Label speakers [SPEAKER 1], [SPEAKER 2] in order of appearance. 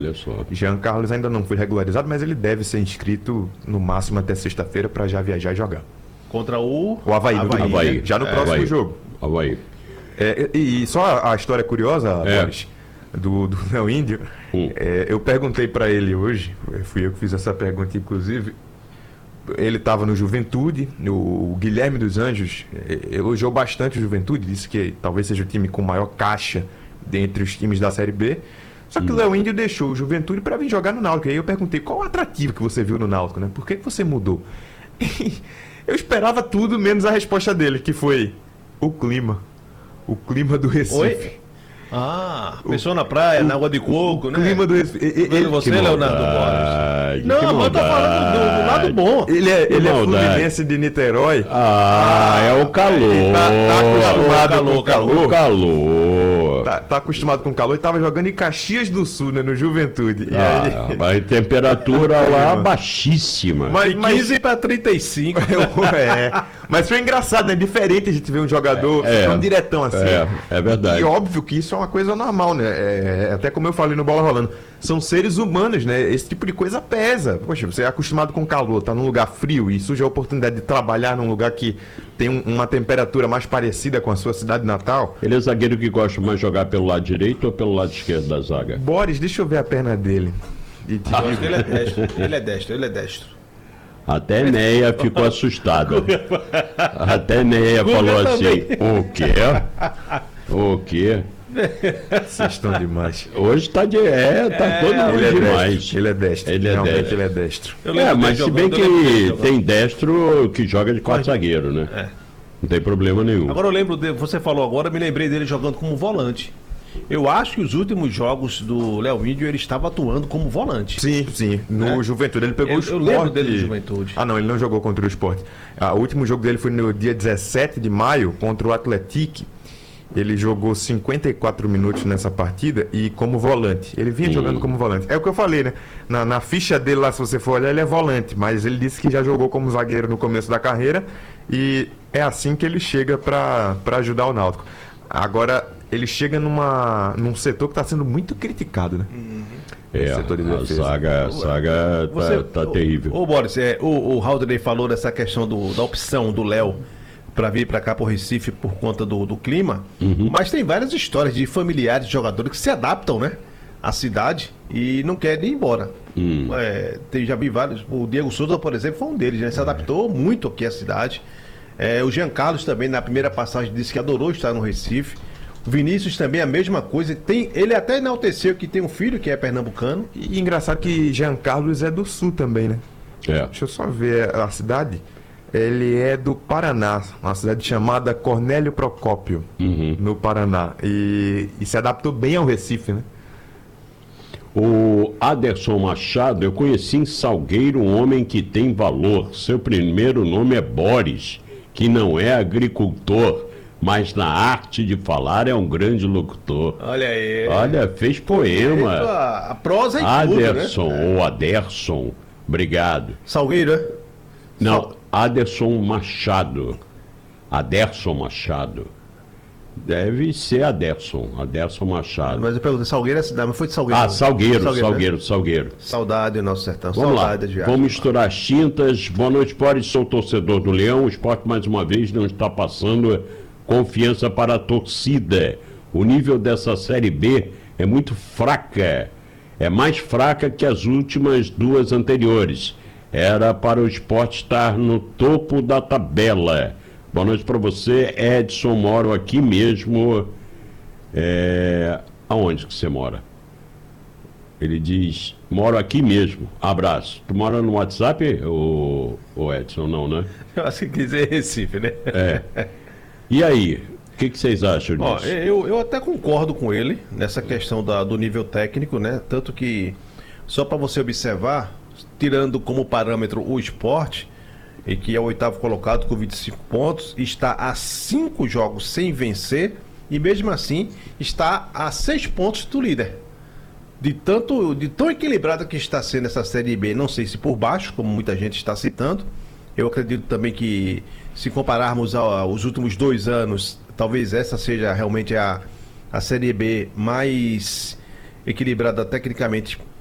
[SPEAKER 1] Olha só.
[SPEAKER 2] Jean Carlos ainda não foi regularizado, mas ele deve ser inscrito no máximo até sexta-feira para já viajar e jogar.
[SPEAKER 3] Contra o
[SPEAKER 2] Avaí, no domingo,
[SPEAKER 1] Avaí.
[SPEAKER 2] né? Já no próximo
[SPEAKER 1] Avaí.
[SPEAKER 2] jogo.
[SPEAKER 1] Avaí.
[SPEAKER 2] E só a história curiosa, Boris, do Léo Índio, eu perguntei para ele hoje, fui eu que fiz essa pergunta, inclusive. Ele estava no Juventude, o Guilherme dos Anjos elogiou bastante o Juventude, disse que talvez seja o time com maior caixa dentre os times da Série B. Só que o Léo Índio deixou o Juventude para vir jogar no Náutico. E aí eu perguntei, qual o atrativo que você viu no Náutico, né? Por que você mudou? Eu esperava tudo menos a resposta dele, que foi o clima. O clima do Recife.
[SPEAKER 3] Oi? Pensou na praia, na água de coco, né?
[SPEAKER 2] O clima do Recife.
[SPEAKER 3] Você, Leonardo Borges. Não, mas eu tô falando do lado bom.
[SPEAKER 2] Ele é fluminense de Niterói.
[SPEAKER 1] É o calor.
[SPEAKER 2] Tá acostumado com
[SPEAKER 1] o calor.
[SPEAKER 2] Tá acostumado com o calor e tava jogando em Caxias do Sul, né? No Juventude. E aí...
[SPEAKER 1] Mas temperatura lá baixíssima.
[SPEAKER 3] Mas 15 para 35.
[SPEAKER 2] Mas foi engraçado, né? Diferente a gente ver um jogador tão diretão assim.
[SPEAKER 1] É verdade.
[SPEAKER 2] E óbvio que isso é uma coisa normal, né? Até como eu falei no Bola Rolando. São seres humanos, né? Esse tipo de coisa pesa. Poxa, você é acostumado com calor, tá num lugar frio e surge a oportunidade de trabalhar num lugar que tem uma temperatura mais parecida com a sua cidade natal.
[SPEAKER 1] Ele é zagueiro que gosta mais de jogar pelo lado direito ou pelo lado esquerdo da zaga?
[SPEAKER 2] Boris, deixa eu ver a perna dele.
[SPEAKER 3] Acho que ele é destro.
[SPEAKER 1] Até Neia ficou assustada. Até Neia falou assim, o quê? O quê?
[SPEAKER 2] Vocês estão demais.
[SPEAKER 1] Hoje tá todo mundo demais.
[SPEAKER 2] Ele é destro.
[SPEAKER 1] Ele é
[SPEAKER 2] destro.
[SPEAKER 1] Mas se bem que tem destro que joga de quarto zagueiro, né? Não tem problema nenhum.
[SPEAKER 3] Agora eu lembro você falou agora, me lembrei dele jogando como volante. Eu acho que os últimos jogos do Léo Índio ele estava atuando como volante.
[SPEAKER 2] Sim. No Juventude. Ele pegou o Sport.
[SPEAKER 3] Eu lembro dele no Juventude.
[SPEAKER 2] Não, ele não jogou contra o Sport. O último jogo dele foi no dia 17 de maio contra o Atlético. Ele jogou 54 minutos nessa partida e como volante. Ele vinha jogando como volante. É o que eu falei, né? Na ficha dele lá, se você for olhar, ele é volante. Mas ele disse que já jogou como zagueiro no começo da carreira. E é assim que ele chega para ajudar o Náutico. Agora, ele chega num setor que está sendo muito criticado, né? Setor de defesa.
[SPEAKER 1] A zaga tá terrível.
[SPEAKER 3] Ô Boris, o Haldney falou dessa questão da opção do Léo para vir para cá, para o Recife, por conta do clima. Mas tem várias histórias de familiares de jogadores que se adaptam, né, à cidade e não querem ir embora. Já vi vários. O Diego Souza, por exemplo, foi um deles, né? Se adaptou muito aqui à cidade. O Jean Carlos também, na primeira passagem, disse que adorou estar no Recife. O Vinícius também a mesma coisa. Ele até enalteceu que tem um filho que é pernambucano.
[SPEAKER 2] E engraçado que Jean Carlos é do Sul também, né? Deixa eu só ver a cidade. Ele é do Paraná, uma cidade chamada Cornélio Procópio, no Paraná. E se adaptou bem ao Recife, né?
[SPEAKER 1] O Aderson Machado, eu conheci em Salgueiro um homem que tem valor. Seu primeiro nome é Boris, que não é agricultor, mas na arte de falar é um grande locutor.
[SPEAKER 3] Olha aí.
[SPEAKER 1] Olha, fez poema.
[SPEAKER 3] A prosa e
[SPEAKER 1] Aderson,
[SPEAKER 3] tudo, né?
[SPEAKER 1] ou Aderson, obrigado.
[SPEAKER 3] Salgueiro, né?
[SPEAKER 1] Não, Aderson Machado. Aderson Machado. Deve ser Aderson Machado.
[SPEAKER 3] Mas eu perguntei, Salgueiro é cidade, mas foi de Salgueiro.
[SPEAKER 1] Salgueiro.
[SPEAKER 3] Saudade do nosso sertão.
[SPEAKER 1] Vamos
[SPEAKER 3] Saudade
[SPEAKER 1] lá,
[SPEAKER 3] de
[SPEAKER 1] vamos misturar as tintas. Boa noite, Boris, sou torcedor do Leão. O esporte, mais uma vez, não está passando confiança para a torcida. O nível dessa Série B é muito fraca. É mais fraca que as últimas duas anteriores. Era para o esporte estar no topo da tabela. Boa noite para você, Edson. Moro aqui mesmo. Aonde que você mora? Ele diz, moro aqui mesmo. Abraço. Tu mora no WhatsApp, o Edson? Não, né?
[SPEAKER 3] Eu acho que quis dizer Recife, né?
[SPEAKER 1] E aí? O que vocês acham disso?
[SPEAKER 3] Eu até concordo com ele nessa questão do nível técnico, né? Tanto que, só para você observar, tirando como parâmetro o esporte, e que é o 8º colocado com 25 pontos, está a 5 jogos sem vencer e mesmo assim está a 6 pontos do líder. De tão equilibrada que está sendo essa Série B, não sei se por baixo, como muita gente está citando. Eu acredito também que, se compararmos aos últimos 2 anos, talvez essa seja realmente a Série B mais equilibrada tecnicamente